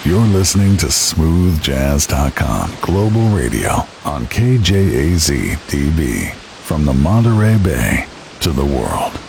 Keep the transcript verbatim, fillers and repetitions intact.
You're listening to smooth jazz dot com Global Radio on K J A Z T V. From the Monterey Bay to the world.